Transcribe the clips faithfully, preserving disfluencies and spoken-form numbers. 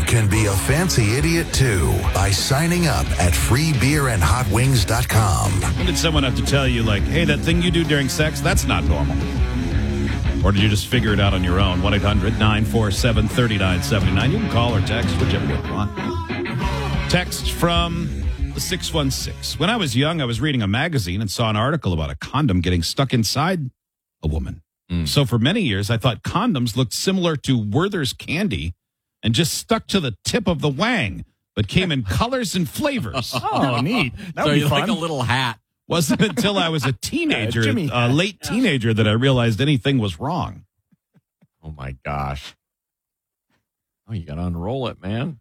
can be a fancy idiot too by signing up at free beer and hot wings dot com. When did someone have to tell you, like, hey, that thing you do during sex, that's not normal? Or did you just figure it out on your own? one eight hundred nine four seven three nine seven nine. You can call or text, whichever you want. Text from the six one six. When I was young, I was reading a magazine and saw an article about a condom getting stuck inside a woman. Mm. So for many years, I thought condoms looked similar to Werther's candy and just stuck to the tip of the wang, but came in colors and flavors. Oh, neat. That so would be you fun. like a little hat. Wasn't until I was a teenager, Yeah, Jimmy a hat. late teenager, that I realized anything was wrong. Oh, my gosh. Oh, you got to unroll it, man.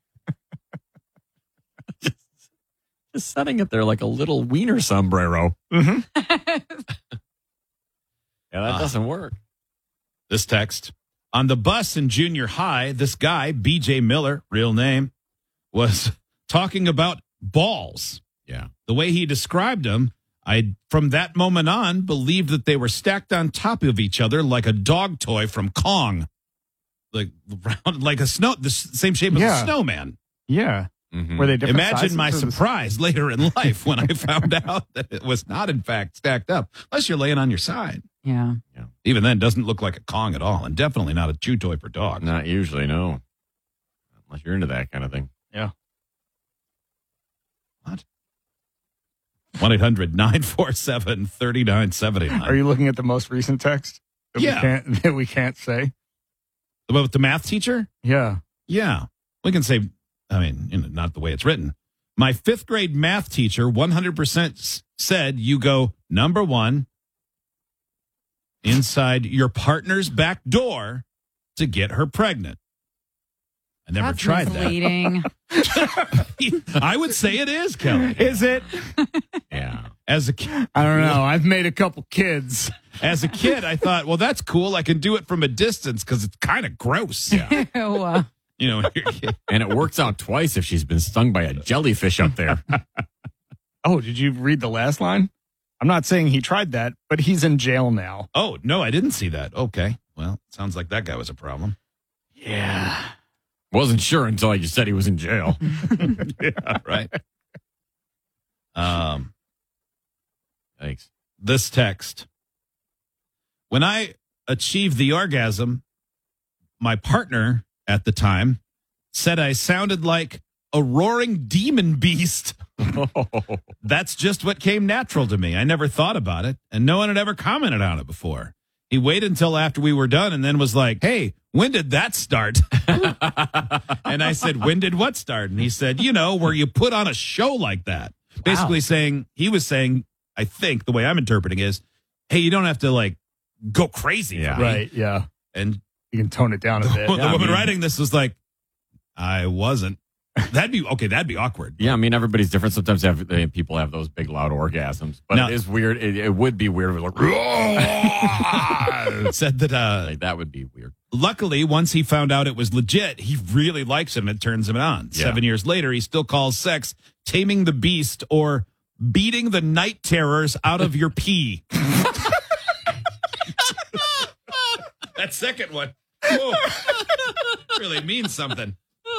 just, just setting it there like a little wiener sombrero. Mm-hmm. Yeah, that Uh, doesn't work. This text. On the bus in junior high, this guy, B J Miller, real name, was talking about balls. Yeah. The way he described them, I, from that moment on, believed that they were stacked on top of each other like a dog toy from Kong. Like, round, like a snow, the s- same shape as Yeah. a snowman. Yeah. Mm-hmm. Were they different Imagine sizes my or the- surprise later in life when I found out that it was not, in fact, stacked up, unless you're laying on your side. Yeah. Even then, it doesn't look like a Kong at all, and definitely not a chew toy for dogs. Not usually, no. Unless you're into that kind of thing. Yeah. What? one eight hundred nine four seven three nine seven nine. Are you looking at the most recent text? That Yeah. We can't, that we can't say? About the math teacher? Yeah. Yeah. We can say, I mean, you know, not the way it's written. My fifth grade math teacher one hundred percent s- said you go, number one, inside your partner's back door to get her pregnant. I never That's tried misleading. that. I would say it is, Kelly. Is it? Yeah. As a kid, I don't know. I've made a couple kids. as a kid, I thought, well, that's cool. I can do it from a distance because it's kind of gross. Ew, uh, You know, And it works out twice if she's been stung by a jellyfish up there. Oh, did you read the last line? I'm not saying he tried that, but he's in jail now. oh, no, I didn't see that. Okay. Well, sounds like that guy was a problem. Yeah. Wasn't sure until you said he was in jail. Yeah, right. Um, Thanks. this text. When I achieved the orgasm, my partner at the time said I sounded like a roaring demon beast. That's just what came natural to me. I never thought about it, and no one had ever commented on it before. He waited until after we were done and then was like, hey, when did that start? And I said, when did what start? And he said, you know, where you put on a show like that. Basically saying, he was saying, I think the way I'm interpreting is, hey, you don't have to like go crazy. Yeah. For me. Right. Yeah. And You can tone it down a bit. the Yeah, I woman mean- writing this was like, I wasn't. That'd be okay. That'd be awkward. Yeah, I mean, everybody's different. Sometimes have, they, people have those big, loud orgasms. But Now- it is weird. It, it would be weird. If it was like, Said that. Uh, like, that would be weird. luckily, once he found out it was legit, he really likes him and turns him on. Yeah. Seven years later, he still calls sex taming the beast or beating the night terrors out of your pee. That second one whoa, really means something.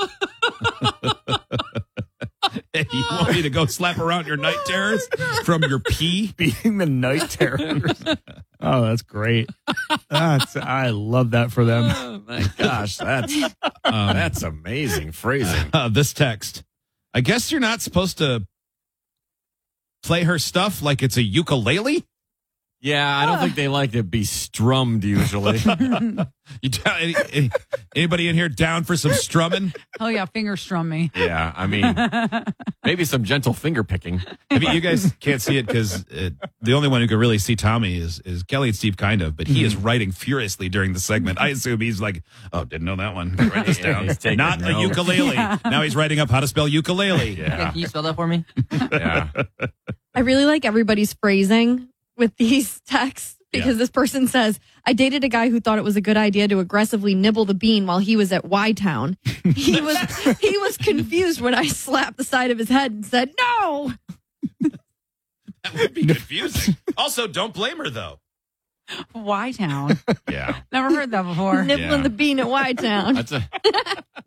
Hey, you want me to go slap around your night terrors from your pee? Beating the night terrors. Oh, that's great. That's I love that for them. Oh, my gosh. That's, um, that's amazing phrasing. Uh, this text. I guess you're not supposed to play her stuff like it's a ukulele. Yeah, I don't think they like to be strummed usually. You down, any, any- anybody in here down for some strumming? oh, yeah, finger strum me. Yeah, I mean, maybe some gentle finger picking. I mean, you guys can't see it because the only one who can really see Tommy is is Kelly and Steve, kind of. But he is writing furiously during the segment. I assume he's like, "Oh, didn't know that one. Write this Yeah, down. he's taking Not a notes. ukulele." Now he's writing up how to spell ukulele. Yeah, Yeah, can you spell that for me? yeah. I really like everybody's phrasing with these texts because Yeah. this person says, I dated a guy who thought it was a good idea to aggressively nibble the bean while he was at Y-Town. He was he was confused when I slapped the side of his head and said, no. That would be confusing. Also, don't blame her though. Y-Town. Yeah. Never heard that before. Nibbling Yeah. the bean at Y-Town. That's a